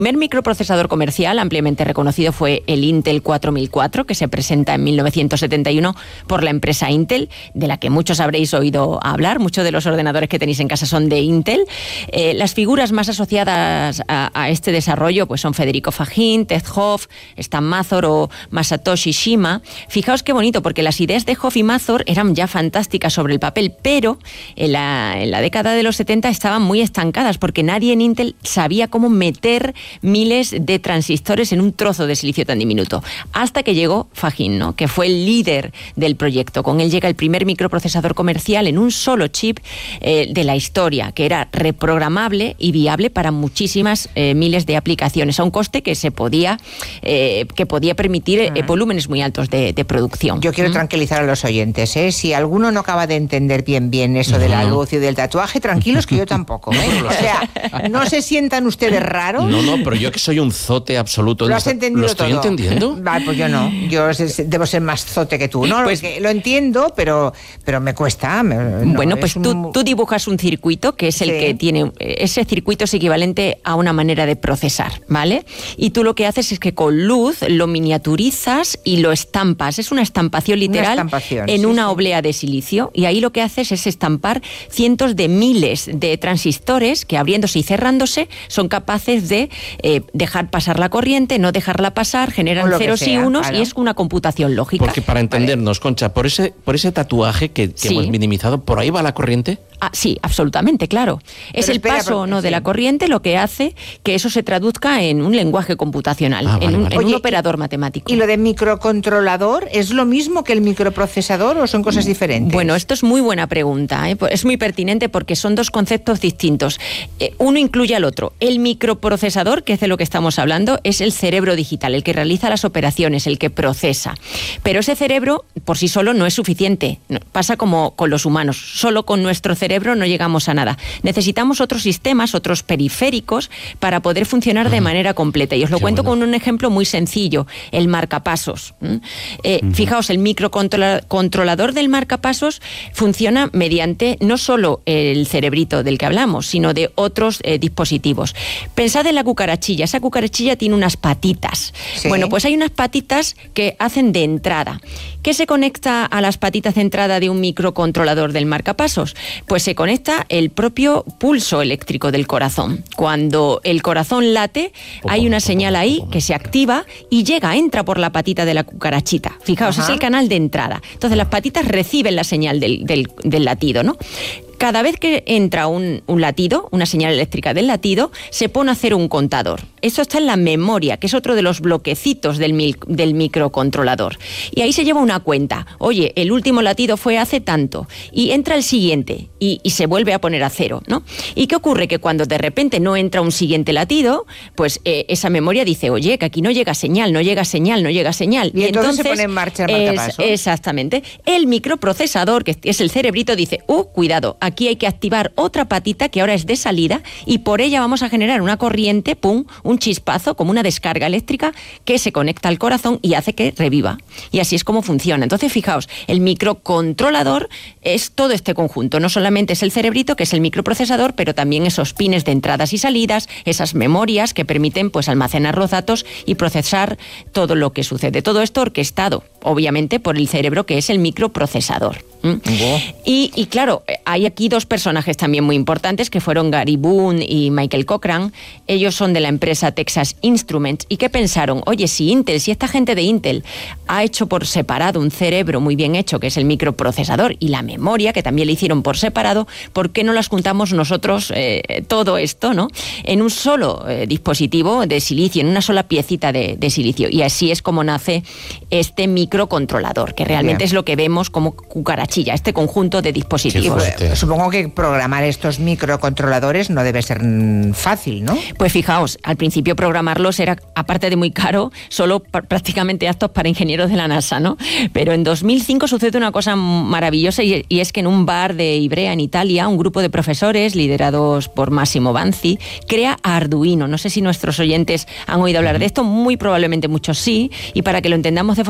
primer microprocesador comercial ampliamente reconocido fue el Intel 4004, que se presenta en 1971 por la empresa Intel, de la que muchos habréis oído hablar. Muchos de los ordenadores que tenéis en casa son de Intel. Las figuras más asociadas a este desarrollo pues son Federico Fajín, Ted Hoff, Stan Mazor o Masatoshi Shima. Fijaos qué bonito, porque las ideas de Hoff y Mazor eran ya fantásticas sobre el papel, pero en la década de los 70 estaban muy estancadas, porque nadie en Intel sabía cómo meter miles de transistores en un trozo de silicio tan diminuto, hasta que llegó Fajín, ¿no?, que fue el líder del proyecto. Con él llega el primer microprocesador comercial en un solo chip de la historia, que era reprogramable y viable para muchísimas miles de aplicaciones, a un coste que podía permitir volúmenes muy altos de producción. Yo quiero tranquilizar a los oyentes, si alguno no acaba de entender bien eso de la luz y del tatuaje, tranquilos, que yo tampoco, o sea, no se sientan ustedes raros. No, pero yo que soy un zote absoluto. ¿Lo has entendido? ¿Lo estoy todo entendiendo? Vale, pues yo no. Yo debo ser más zote que tú. No, pues, lo entiendo, pero me cuesta. Bueno, pues tú dibujas un circuito que es el que tiene... Ese circuito es equivalente a una manera de procesar, ¿vale? Y tú lo que haces es que con luz lo miniaturizas y lo estampas. Es una estampación literal en una oblea de silicio. Y ahí lo que haces es estampar cientos de miles de transistores que, abriéndose y cerrándose, son capaces de dejar pasar la corriente, no dejarla pasar, generan ceros y unos, claro. Y es una computación lógica. Porque para entendernos, Concha, por ese tatuaje que hemos minimizado, ¿por ahí va la corriente? Sí, absolutamente, claro. Es el paso o no de la corriente lo que hace que eso se traduzca en un lenguaje computacional, en un operador matemático. ¿Y lo de microcontrolador es lo mismo que el microprocesador o son cosas diferentes? Bueno, esto es muy buena pregunta, es muy pertinente porque son dos conceptos distintos. Uno incluye al otro. El microprocesador, que es de lo que estamos hablando, es el cerebro digital, el que realiza las operaciones, el que procesa. Pero ese cerebro por sí solo no es suficiente. Pasa como con los humanos. Solo con nuestro cerebro no llegamos a nada. Necesitamos otros sistemas, otros periféricos para poder funcionar de manera completa. Y os lo cuento con un ejemplo muy sencillo, el marcapasos. Fijaos, el microcontrolador del marcapasos funciona mediante no solo el cerebrito del que hablamos, sino de otros dispositivos. Pensad en la cucarachilla. Esa cucarachilla tiene unas patitas. Sí. Bueno, pues hay unas patitas que hacen de entrada. ¿Qué se conecta a las patitas de entrada de un microcontrolador del marcapasos? Pues se conecta el propio pulso eléctrico del corazón. Cuando el corazón late, hay una señal ahí que se activa y entra por la patita de la cucarachita. Fijaos, es el canal de entrada. Entonces las patitas reciben la señal del latido, ¿no? Cada vez que entra un latido, una señal eléctrica del latido, se pone a hacer un contador. Eso está en la memoria, que es otro de los bloquecitos del microcontrolador. Y ahí se lleva una cuenta. Oye, el último latido fue hace tanto. Y entra el siguiente y se vuelve a poner a cero, ¿no? ¿Y qué ocurre? Que cuando de repente no entra un siguiente latido, pues esa memoria dice, oye, que aquí no llega señal, no llega señal, no llega señal. Y entonces se pone en marcha el marcapasos. Exactamente. El microprocesador, que es el cerebrito, dice, cuidado, aquí hay que activar otra patita que ahora es de salida y por ella vamos a generar una corriente, un chispazo, como una descarga eléctrica que se conecta al corazón y hace que reviva. Y así es como funciona. Entonces, fijaos, el microcontrolador es todo este conjunto. No solamente es el cerebrito, que es el microprocesador, pero también esos pines de entradas y salidas, esas memorias que permiten pues almacenar los datos y procesar todo lo que sucede. Todo esto orquestado, obviamente, por el cerebro, que es el microprocesador. Y claro, hay aquí dos personajes también muy importantes que fueron Gary Boone y Michael Cochran. Ellos son de la empresa Texas Instruments. ¿Y qué pensaron? Oye, si esta gente de Intel ha hecho por separado un cerebro muy bien hecho, que es el microprocesador, y la memoria, que también le hicieron por separado, ¿por qué no las juntamos nosotros todo esto, ¿no?, en un solo dispositivo de silicio, en una sola piecita de silicio? Y así es como nace este microcontrolador, que realmente es lo que vemos como cucarachilla, este conjunto de dispositivos. Supongo que programar estos microcontroladores no debe ser fácil, ¿no? Pues fijaos, al principio programarlos era, aparte de muy caro, solo prácticamente aptos para ingenieros de la NASA, ¿no? Pero en 2005 sucede una cosa maravillosa y es que en un bar de Ivrea, en Italia, un grupo de profesores liderados por Massimo Banzi crea Arduino. No sé si nuestros oyentes han oído hablar de esto, muy probablemente muchos sí, y para que lo entendamos de forma muy sencilla,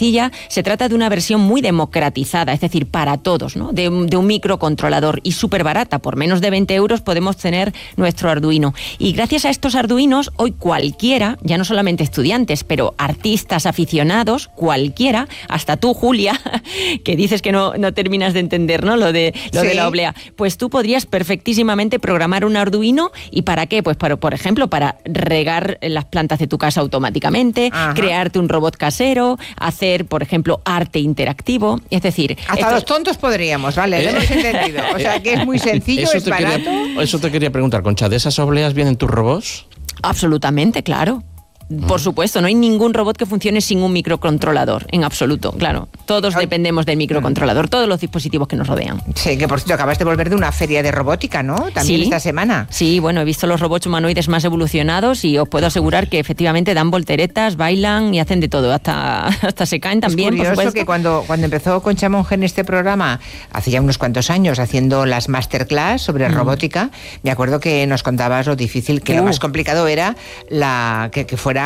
sencilla. Se trata de una versión muy democratizada, es decir, para todos, ¿no? De un microcontrolador y súper barata. Por menos de 20 euros podemos tener nuestro Arduino. Y gracias a estos Arduinos, hoy cualquiera, ya no solamente estudiantes, pero artistas, aficionados, cualquiera, hasta tú, Julia, que dices que no terminas de entender, ¿no? Lo de la oblea. Pues tú podrías perfectísimamente programar un Arduino. ¿Y para qué? Pues por ejemplo, para regar las plantas de tu casa automáticamente, crearte un robot casero, hacer, por ejemplo, arte interactivo. Es decir, hasta los tontos podríamos, vale, lo hemos entendido. O sea que es muy sencillo, es barato. Eso te quería preguntar, Concha, ¿de esas obleas vienen tus robots? Absolutamente, claro. Por supuesto, no hay ningún robot que funcione sin un microcontrolador, en absoluto, claro. Todos dependemos del microcontrolador, todos los dispositivos que nos rodean. Sí, que por cierto, acabas de volver de una feria de robótica, ¿no? También esta semana. Sí, bueno, he visto los robots humanoides más evolucionados y os puedo asegurar que efectivamente dan volteretas, bailan y hacen de todo, hasta se caen también, es curioso, por supuesto. Que cuando empezó Concha Monge en este programa, hace ya unos cuantos años, haciendo las masterclass sobre robótica, me acuerdo que nos contabas lo difícil, que lo más complicado era que fuera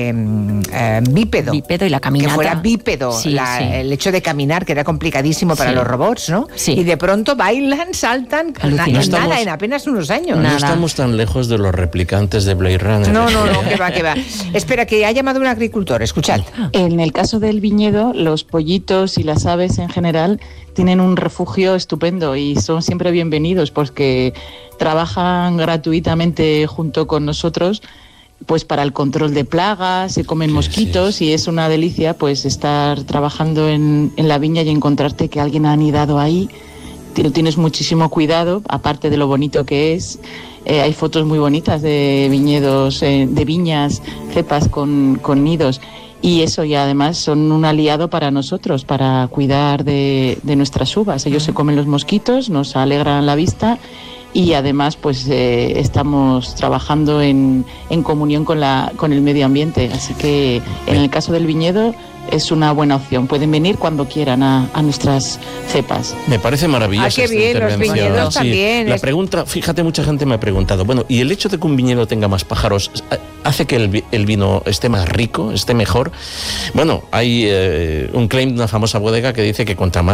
bípedo. Bípedo y la caminata. Que fuera bípedo. El hecho de caminar, que era complicadísimo para los robots, ¿no? Sí. Y de pronto bailan, saltan, en apenas unos años. No estamos tan lejos de los replicantes de Blade Runner. No, que va. Espera, que ha llamado un agricultor, escuchad. En el caso del viñedo, los pollitos y las aves en general tienen un refugio estupendo y son siempre bienvenidos porque trabajan gratuitamente junto con nosotros, pues para el control de plagas, se comen mosquitos y es una delicia pues estar trabajando en la viña y encontrarte que alguien ha anidado ahí. Tienes muchísimo cuidado, aparte de lo bonito que es. Hay fotos muy bonitas de viñedos, de viñas, cepas con nidos. Y eso, y además son un aliado para nosotros, para cuidar de nuestras uvas. Ellos se comen los mosquitos, nos alegran la vista. Y además pues estamos trabajando en comunión con el medio ambiente, así que en el caso del viñedo es una buena opción. Pueden venir cuando quieran a nuestras cepas. Me parece maravillosa qué bien, esta intervención. Los viñedos también. La pregunta, fíjate, mucha gente me ha preguntado, bueno, ¿y el hecho de que un viñedo tenga más pájaros hace que el vino esté más rico, esté mejor? Bueno, hay un claim de una famosa bodega que dice que cuanto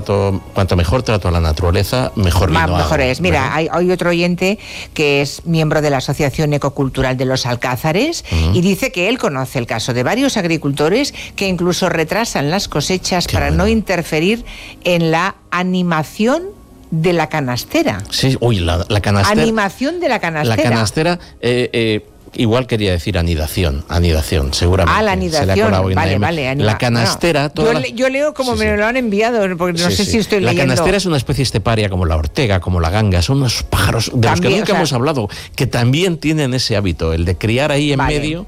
mejor trato a la naturaleza, mejor vino mejor hago, es. Mira, hay otro oyente que es miembro de la Asociación Ecocultural de los Alcázares y dice que él conoce el caso de varios agricultores que incluso retrasan las cosechas para no interferir en la animación de la canastera. Sí, la canastera. Animación de la canastera. La canastera, igual quería decir anidación, seguramente. La anidación, vale. La canastera... Bueno, yo leo como me lo han enviado, porque no sé si estoy leyendo. La canastera es una especie esteparia como la ortega, como la ganga, son unos pájaros de los que nunca hemos hablado, que también tienen ese hábito, el de criar ahí en medio.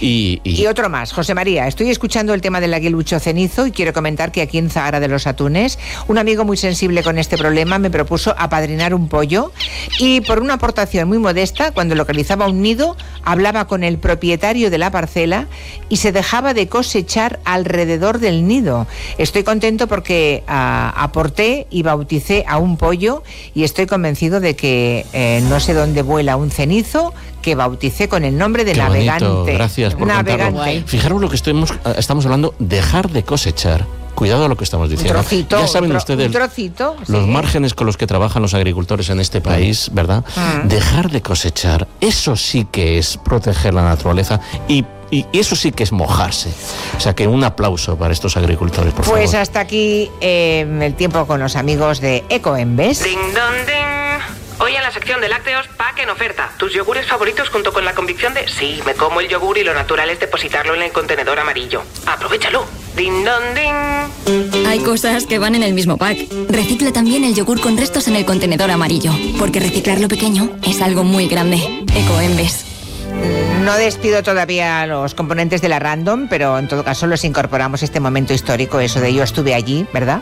Y otro más, José María, estoy escuchando el tema del aguilucho cenizo y quiero comentar que aquí en Zahara de los Atunes, un amigo muy sensible con este problema me propuso apadrinar un pollo y por una aportación muy modesta, cuando localizaba un nido, hablaba con el propietario de la parcela y se dejaba de cosechar alrededor del nido. Estoy contento porque aporté y bauticé a un pollo y estoy convencido de que no sé dónde vuela un cenizo que bauticé con el nombre de Navegante. Bonito. Gracias por contarlo. Fijaros lo que estamos hablando, dejar de cosechar. Cuidado a lo que estamos diciendo. Un trocito, ya saben ustedes los márgenes con los que trabajan los agricultores en este país, ¿verdad? Dejar de cosechar, eso sí que es proteger la naturaleza y eso sí que es mojarse. O sea que un aplauso para estos agricultores, por favor. Pues hasta aquí el tiempo con los amigos de Ecoembes. Ding dong ding. Hoy en la sección de lácteos, pack en oferta. Tus yogures favoritos junto con la convicción de sí, me como el yogur y lo natural es depositarlo en el contenedor amarillo. ¡Aprovechalo! ¡Ding dong ding! Hay cosas que van en el mismo pack. Recicla también el yogur con restos en el contenedor amarillo, porque reciclar lo pequeño es algo muy grande. Ecoembes. No despido todavía a los componentes de la Random, pero en todo caso los incorporamos este momento histórico, eso de yo estuve allí, ¿verdad?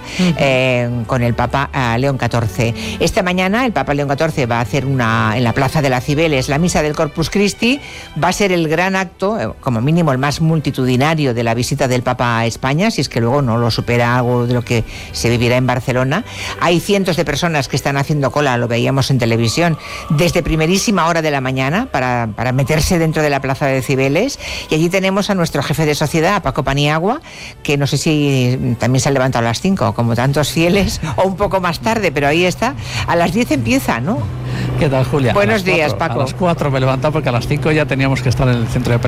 Con el Papa León XIV. Esta mañana el Papa León XIV va a hacer en la Plaza de la Cibeles la misa del Corpus Christi. Va a ser el gran acto, como mínimo el más multitudinario de la visita del Papa a España, si es que luego no lo supera algo de lo que se vivirá en Barcelona. Hay cientos de personas que están haciendo cola, lo veíamos en televisión, desde primerísima hora de la mañana para meterse dentro de de la Plaza de Cibeles, y allí tenemos a nuestro jefe de sociedad, a Paco Paniagua, que no sé si también se ha levantado a las 5, como tantos fieles, o un poco más tarde, pero ahí está. A las 10 empieza, ¿no? ¿Qué tal, Julia? Buenos días, Paco. A las 4 me he levantado porque a las 5 ya teníamos que estar en el centro de